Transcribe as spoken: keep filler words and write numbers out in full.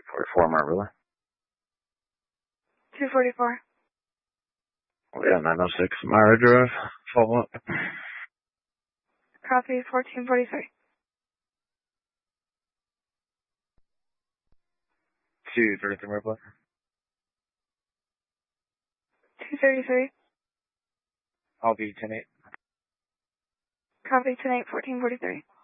forty-four, Marbella. two forty-four. Oh, yeah, nine oh six, Myra Drive. Follow up. Copy, fourteen forty-three. two thirty-three, Marbella. two thirty-three. I'll be ten eight. Copy, ten eight, fourteen forty-three.